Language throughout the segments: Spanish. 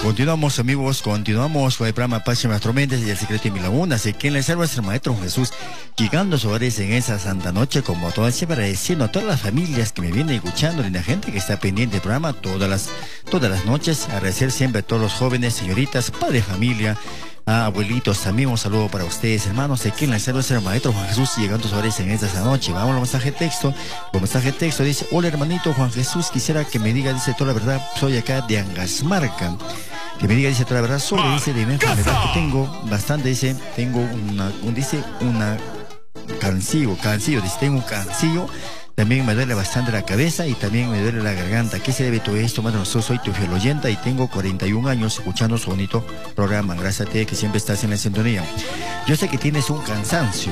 Continuamos, amigos, continuamos con el programa Paz y Nuestras Mentes y el secreto de mi laguna. Así que en la salva es el Maestro Jesús, llegando a sus hogares en esa santa noche, como todo siempre agradeciendo a todas las familias que me vienen escuchando, y la gente que está pendiente del programa todas las noches. Agradecer siempre a todos los jóvenes, señoritas, padres de familia, abuelitos, también un saludo para ustedes, hermanos. Aquí en la salva es el Maestro Juan Jesús, llegando a sus hogares en esta noche. Vamos al mensaje texto. El mensaje texto dice: hola, hermanito Juan Jesús, quisiera que me diga, dice, toda la verdad, soy acá de Angasmarca. Que me diga, dice, toda la verdad, sobre, dice, de mi enfermedad que tengo bastante, dice, tengo una cancillo, dice, tengo un cancillo. También me duele bastante la cabeza y también me duele la garganta. ¿Qué se debe todo esto? Bueno, soy tu fiel oyente y tengo 41 años escuchando su bonito programa. Gracias a ti que siempre estás en la sintonía. Yo sé que tienes un cansancio.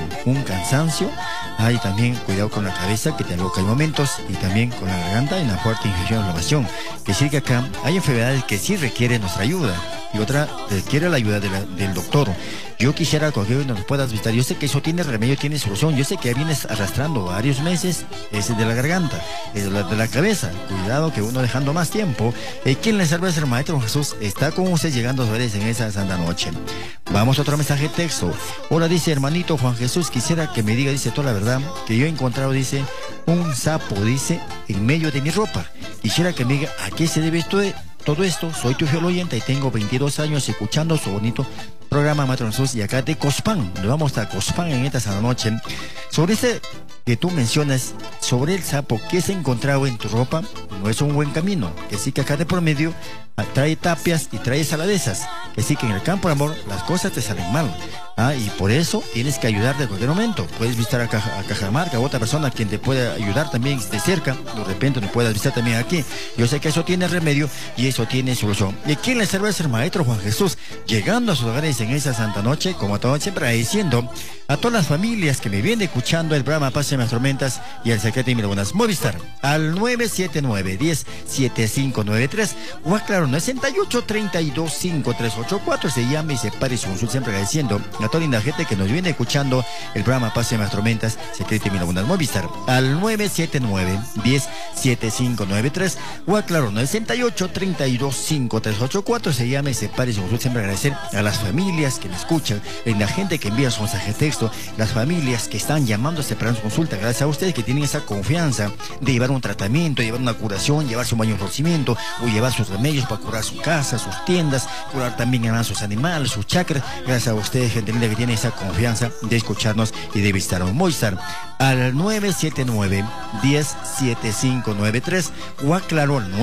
Hay también cuidado con la cabeza, que te aloca en momentos, y también con la garganta y una fuerte infección de inflamación. Que sí que acá hay enfermedades que sí requieren nuestra ayuda y otra requiere la ayuda del doctor. Yo quisiera que nos puedas visitar. Yo sé que eso tiene remedio, tiene solución. Yo sé que vienes arrastrando varios meses ese de la garganta, de la cabeza. Cuidado que uno dejando más tiempo. Quien les salva es el Maestro Jesús. Está con usted llegando a ustedes en esa santa noche. Vamos a otro mensaje de texto. Hola, dice, hermanito Juan Jesús, quisiera que me diga, dice, toda la verdad, que yo he encontrado, dice, un sapo, dice, en medio de mi ropa. Quisiera que me diga a qué se debe todo esto. Soy tu fiel oyente y tengo 22 años escuchando su bonito programa Maestro Jesús, y acá de Cospán. Nos vamos a Cospán en esta santa noche. Sobre ese que tú mencionas, sobre el sapo que se ha encontrado en tu ropa, no es un buen camino. Que sí que acá de por medio trae tapias y trae saladezas. Que sí que en el campo de amor las cosas te salen mal. Y por eso tienes que ayudar de cualquier momento. Puedes visitar a Cajamarca, otra persona quien te puede ayudar también de cerca. De repente nos puedas visitar también aquí. Yo sé que eso tiene remedio y eso tiene solución. Y aquí en la salva es el Maestro Juan Jesús, llegando a sus hogares en esa santa noche, como todo siempre agradeciendo a todas las familias que me vienen escuchando el programa Paz y Tormentas y el secreto de mi lagunas. Movistar al 979-10-7593 o aclaro 68-32-5384. Se llama y se para y su consulta, siempre agradeciendo a toda linda gente que nos viene escuchando el programa Paz y Tormentas, secreto y mi lagunas. Movistar al 979-10-7593 o aclaro 68-32-5384. Se llama y se para y su consulta, siempre agradecer a las familias que me escuchan, la gente que envía su mensaje de texto, las familias que están llamándose para su consulta. Gracias a ustedes que tienen esa confianza de llevar un tratamiento, llevar una curación, llevar su baño de rocimiento o llevar sus remedios para curar su casa, sus tiendas, curar también a sus animales, sus chakras. Gracias a ustedes, gente linda, que tiene esa confianza de escucharnos y de visitarnos. Movistar al 979-10-7593 o aclaró al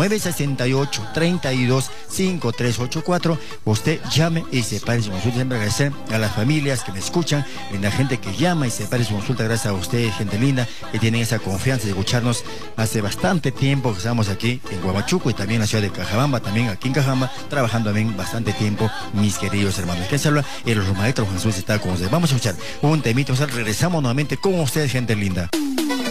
968-32-5384. Usted llame y separe su consulta. Siempre agradecer a las familias que me escuchan, a la gente que llama y separe su consulta. Gracias a ustedes, gente linda, que tienen esa confianza de escucharnos. Hace bastante tiempo que estamos aquí en Huamachuco y también en la ciudad de Cajabamba, también aquí en Cajabamba, trabajando también bastante tiempo, mis queridos hermanos. Que se habla, el Maestro Jesús está con ustedes. Vamos a escuchar un temito, regresamos nuevamente con ustedes, gente linda.